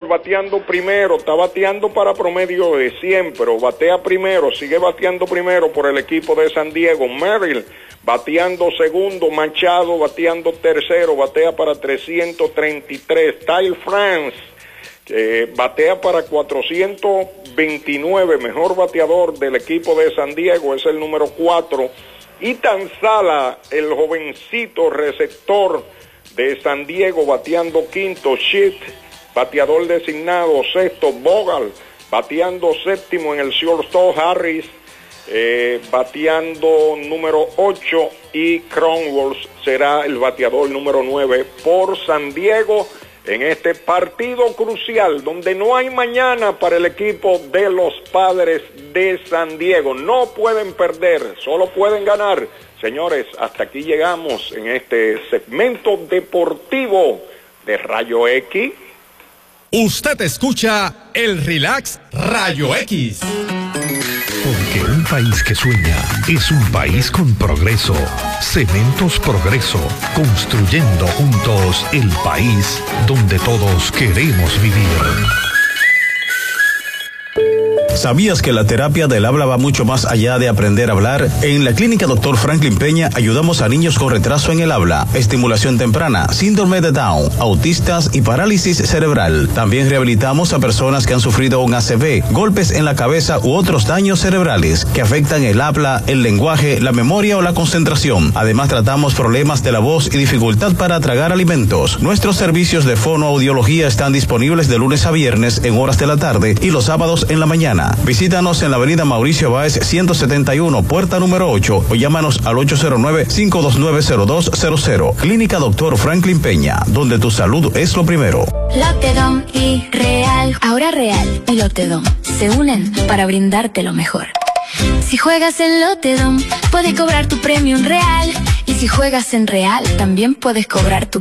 bateando primero, está bateando para promedio de 100, pero batea primero, sigue bateando primero por el equipo de San Diego. Merrill bateando segundo, Machado bateando tercero, batea para 333. Ty France batea para 429, mejor bateador del equipo de San Diego, es el número 4. Ethan Sala, el jovencito receptor de San Diego, bateando quinto. Shit, bateador designado sexto. Bogal bateando séptimo en el shortstop. Harris bateando número 8 y Cronwell será el bateador número 9 por San Diego en este partido crucial donde no hay mañana para el equipo de los Padres de San Diego. No pueden perder, solo pueden ganar. Señores, hasta aquí llegamos en este segmento deportivo de Rayo X. Usted escucha el Relax Rayo X. Porque un país que sueña es un país con progreso. Cementos Progreso, construyendo juntos el país donde todos queremos vivir. ¿Sabías que la terapia del habla va mucho más allá de aprender a hablar? En la Clínica Dr. Franklin Peña ayudamos a niños con retraso en el habla, estimulación temprana, síndrome de Down, autistas y parálisis cerebral. También rehabilitamos a personas que han sufrido un ACV, golpes en la cabeza u otros daños cerebrales que afectan el habla, el lenguaje, la memoria o la concentración. Además tratamos problemas de la voz y dificultad para tragar alimentos. Nuestros servicios de fonoaudiología están disponibles de lunes a viernes en horas de la tarde y los sábados en la mañana. Visítanos en la avenida Mauricio Báez 171, puerta número 8 o llámanos al 809-529-0200. Clínica Dr. Franklin Peña, donde tu salud es lo primero. Lotedom y Real. Ahora Real y Lotedom se unen para brindarte lo mejor. Si juegas en Lotedom, puedes cobrar tu premio en Real. Y si juegas en Real, también puedes cobrar tu